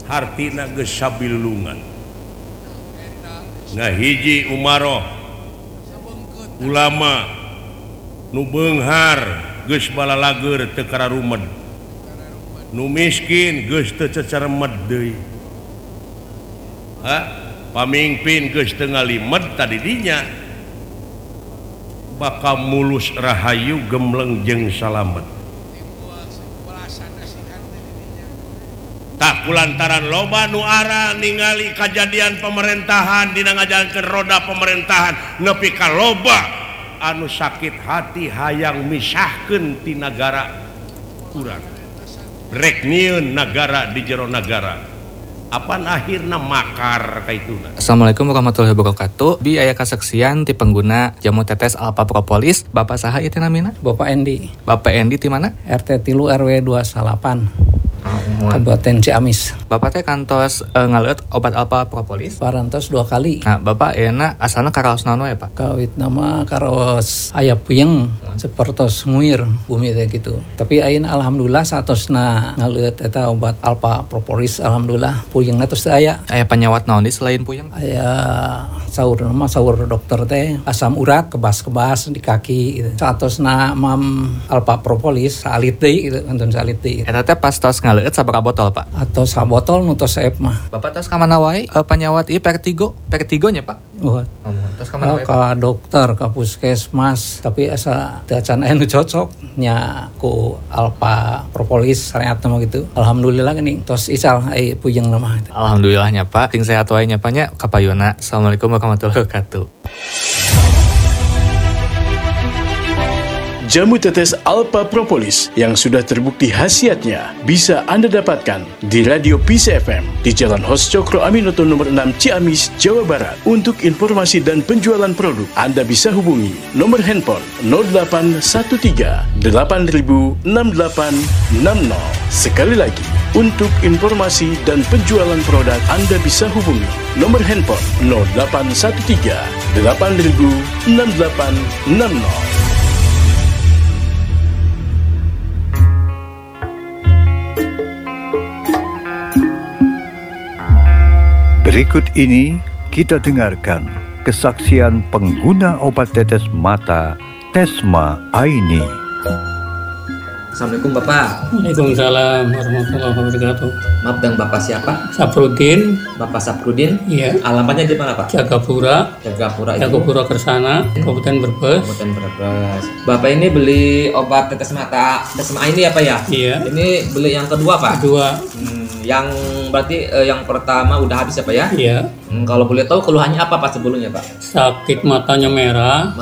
hartina geus sabilungan ngahiji umaroh ulama nu beunghar geus balalager teu kararumed nu miskin geus teu ceceremed deui pamimpin geus teu ngalimed tadi dinya bakal mulus rahayu gemleng jeung salamet tak kulantaran loba nu ara ningali kajadian pemerintahan dina ngajalankeun roda pemerintahan nepi ka loba anu sakit hati hayang misahkeun ti nagara urang rek nyieun nagara di jero nagara apan akhirna makar kaituna. Assalamualaikum warahmatullahi wabarakatuh. Bi aya kasaksian ti pengguna jamu tetes Alpha Propolis. Bapak saha ieu teh namina? Bapak Endi. Bapak Endi ti mana? RT 3 RW 28. Kabupaten Ciamis. Bapak teh kantos ngaleut obat Alpha Propolis parantos 2 kali. Nah, Bapak euna asalna karaos naon we, Pak? Kawit nama karaos aya puyeng sapertos nguir bumi teh gitu. Tapi ayeuna alhamdulillah satosna ngaleut eta obat Alpha Propolis alhamdulillah puyengna tos teu aya. Aya panyawat naon di selain puyeng? Aya saur dokter teh asam urat kebas-kebas di kaki gitu. Satosna mam Alpha Propolis salit deui gitu, antun salit deui. Eta teh pas tos ngaleut sabaraha botol, Pak? Atau sabotol nu tos saep mah. Bapak tos ka mana wae panyawat ieu Vertigo nya, Pak? Tos ka mana wae? Ka dokter, ka puskesmas, tapi asa teu acan aya nu cocok nya ku Alpha Propolis sareatna mah gitu. Alhamdulillah geuning tos ical ai puyeng mah. Alhamdulillahnya, Pak. Ting sehat wae nya, Pak nya. Kapayuna. Assalamualaikum warahmatullahi wabarakatuh. Jamu tetes Alpha Propolis yang sudah terbukti khasiatnya bisa Anda dapatkan di Radio Peace FM di Jalan Hos Cokro Aminoto nomor 6 Ciamis, Jawa Barat. Untuk informasi dan penjualan produk, Anda bisa hubungi nomor handphone 0813 8000 6860. Sekali lagi, untuk informasi dan penjualan produk, Anda bisa hubungi nomor handphone 0813 8000 6860. Berikut ini kita dengarkan kesaksian pengguna obat tetes mata Tesma Aini. Assalamualaikum Bapak. Waalaikumsalam warahmatullahi wabarakatuh. Maaf, dan Bapak siapa? Saprudin. Bapak Saprudin? Iya. Alamatnya di mana Pak? Jagapura itu? Kersana, Kabupaten Brebes. Bapak ini beli obat tetes mata Tesma Aini ya Pak ya? Iya. Ini beli yang kedua Pak? Kedua. Yang berarti yang pertama udah habis ya Pak ya? Iya. Kalau boleh tahu keluhannya apa Pak sebelumnya Pak? Sakit matanya merah.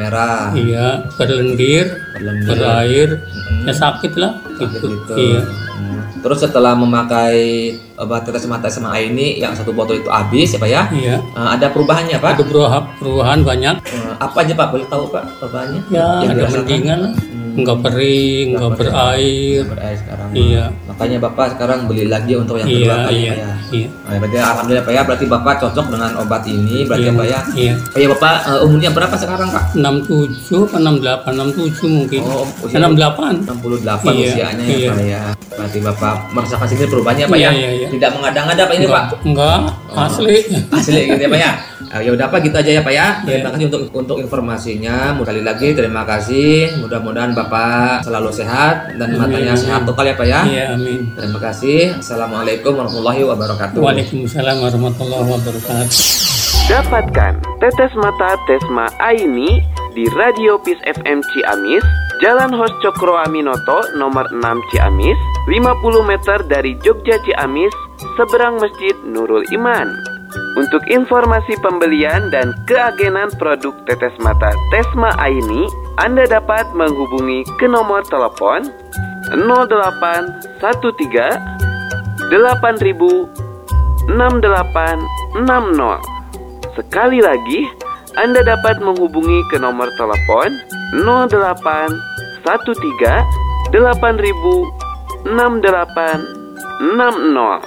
Iya. Berlendir. Berair. Ya sakit lah. Gitu. Iya. Terus setelah memakai obat tetes mata Tesma Aini yang satu botol itu habis ya Pak ya? Iya. Ada perubahannya Pak? Ada perubahan banyak. Apa aja Pak? Boleh tahu Pak perubahannya? Ya ada mendingan lah. Enggak kering, enggak berair. Sekarang. Iya. Makanya Bapak sekarang beli lagi untuk yang kedua kali Pak ya. Iya. Nah, berarti alhamdulillah Pak ya, berarti Bapak cocok dengan obat ini berarti iya, Pak ya. Iya. Ya Bapak umurnya berapa sekarang Pak? 67 atau 68, 67 mungkin. Oh, 68. 68 iya, usianya iya. ya Pak ya. Berarti Bapak merasakan sini perubahannya Pak iya, ya. Iya. Tidak mengada-ngada Pak ini Pak. Enggak, asli. Asli gitu ya Pak ya. Ya udah Pak, gitu aja ya Pak ya. Terima Iya. kasih untuk informasinya. Sekali lagi terima kasih. Mudah-mudahan Bapak selalu sehat dan matanya sehat total ya Pak ya. Iya, amin. Terima kasih. Assalamualaikum warahmatullahi wabarakatuh. Waalaikumsalam warahmatullahi wabarakatuh. Dapatkan tetes mata Tesma Aini di Radio Peace FM Ciamis, Jalan Hos Cokro Aminoto nomor 6 Ciamis, 50 meter dari Jogja Ciamis, seberang Masjid Nurul Iman. Untuk informasi pembelian dan keagenan produk tetes mata Tesma Aini, Anda dapat menghubungi ke nomor telepon 0813 8000 6860. Sekali lagi, Anda dapat menghubungi ke nomor telepon 0813 8000 6860.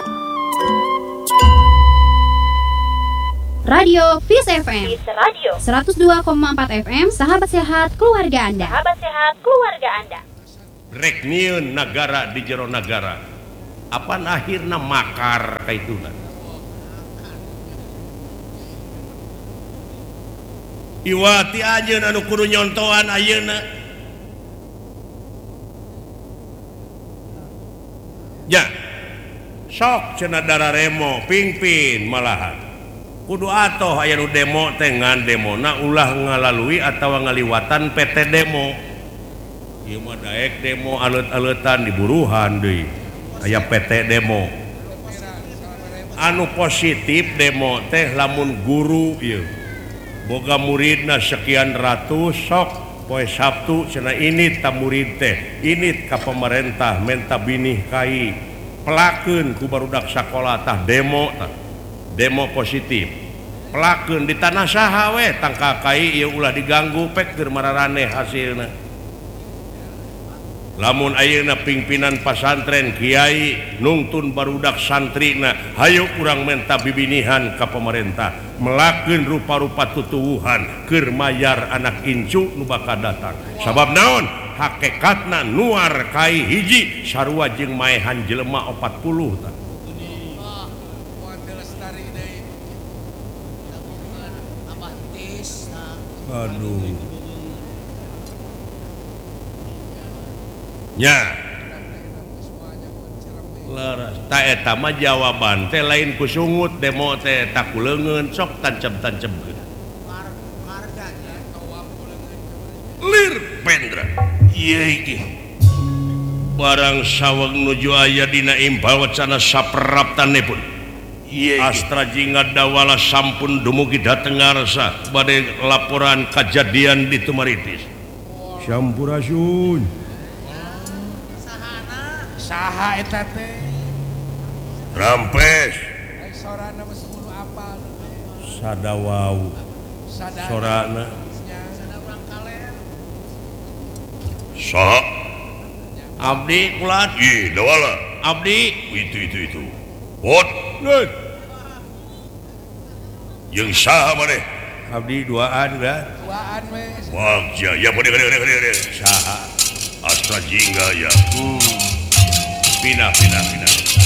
Radio Peace FM 102,4 FM, sahabat sehat keluarga Anda. Rek nyieun nagara di jero nagara apa akhirnya makar kayak itu Iwati aja anu kudu nyontohan ayeuna ya sok cenah dara remo pingpin malahan kudu atoh aya nu demo teh ngan demona ulah ngalalui atawa ngaliwatan PT demo ieu mah daek demo alet-aletan diburuhan deui aya PT demo anu positif demo teh lamun guru ieu boga muridna sekian ratus sok poe Sabtu cenah ini ta murid teh ini ka pemerintah menta binih kai pelakeun ku barudak sakola tah demo positif pelakeun di tanah saha we tangka kai ieu ulah diganggu pek keur mararaneh hasilna lamun ayeuna pimpinan pasantren kiai nungtun barudak santrina hayu urang menta bibinihan ka pemerintah melakeun rupa-rupa tutuwuhan keur mayar anak incu nu bakal datang sabab naon hakikatna nuar kai hiji sarua jeung maehan jelema 40 tah aduh nya laras ta eta mah jawaban teh lain ku sungut demo teh tak kuleungeun sok tancep-tancep lir pendra ieu iki barang saweg nuju aya dina impal wacana saperap tanepun Astra jingga dawala sampun dumugi dateng ngarsa bade laporan kejadian di Tumaritis Sampurasun saha eta teh rampes sorana mah sepuluh apal sadawau sorana sadawang kaler saha abdi kulat ih dawala abdi itu bot jeung saha maneh abdi duaan we wah ya bode saha Astra jingga ya pindah